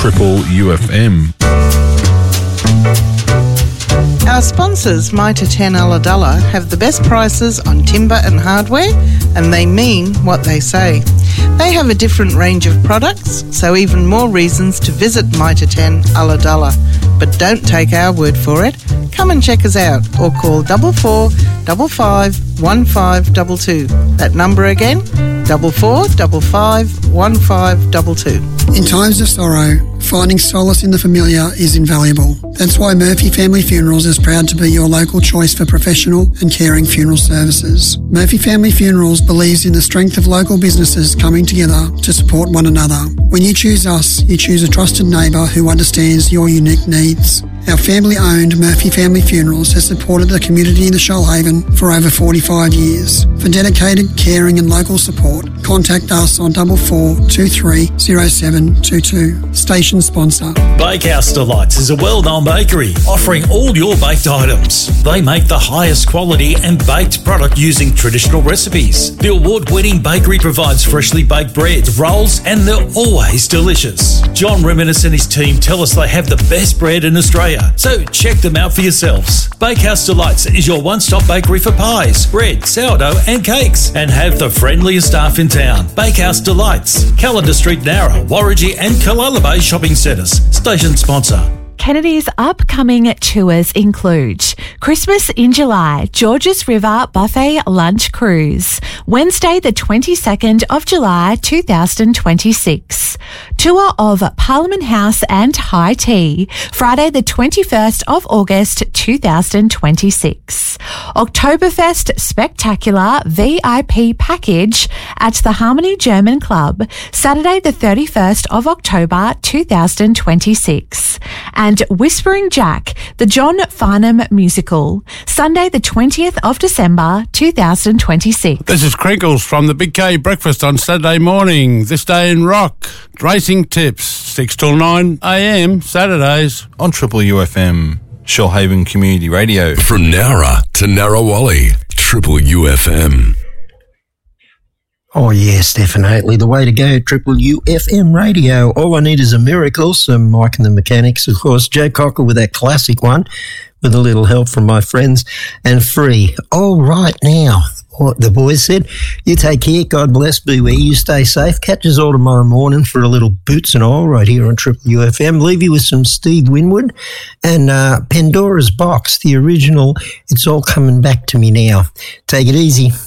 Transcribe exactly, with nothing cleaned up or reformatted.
Triple U F M. Our sponsors, Mitre ten Ulladulla, have the best prices on timber and hardware, and they mean what they say. They have a different range of products, so even more reasons to visit Mitre ten Ulladulla. But don't take our word for it. Come and check us out or call double four double five one five double two. That number again, double four double five one five double two. In times of sorrow, finding solace in the familiar is invaluable. That's why Murphy Family Funerals is proud to be your local choice for professional and caring funeral services. Murphy Family Funerals believes in the strength of local businesses coming together to support one another. When you choose us, you choose a trusted neighbour who understands your unique needs. Our family-owned Murphy Family Funerals has supported the community in the Shoalhaven for over forty-five years. For dedicated, caring and local support, contact us on double four two three zero seven two two. Station sponsor. Bakehouse Delights is a well-known bakery offering all your baked items. They make the highest quality and baked product using traditional recipes. The award-winning bakery provides freshly baked bread, rolls, and they're always delicious. John Reminis and his team tell us they have the best bread in Australia, so check them out for yourselves. Bakehouse Delights is your one-stop bakery for pies, bread, sourdough and cakes, and have the friendliest staff in town. Bakehouse Delights, Calendar Street, Nowra, Warragee and Kalala Bay shopping centres. Station sponsor. Kennedy's upcoming tours include Christmas in July, Georges River Buffet Lunch Cruise, Wednesday the twenty-second of July two thousand twenty-six. Tour of Parliament House and High Tea, Friday the twenty-first of August two thousand twenty-six. Oktoberfest Spectacular V I P Package at the Harmony German Club, Saturday the thirty-first of October two thousand twenty-six. And Whispering Jack, the John Farnham Musical, Sunday the twentieth of December two thousand twenty-six. This is Crinkles from the Big K Breakfast on Saturday morning. This day in rock. Racing tips, six till nine a.m. Saturdays on Triple U F M, Shoalhaven Community Radio. From Nowra to Narrawali, Triple U F M. Oh, yes, definitely. The way to go, Triple U F M radio. All I need is a miracle. So Mike and the Mechanics, of course. Joe Cocker with that classic one, with a little help from my friends. And Free. All right now. What the boys said. You take care. God bless. Be where you stay safe. Catch us all tomorrow morning for a little boots and all right here on Triple U F M. Leave you with some Steve Winwood and uh, Pandora's Box, the original. It's all coming back to me now. Take it easy.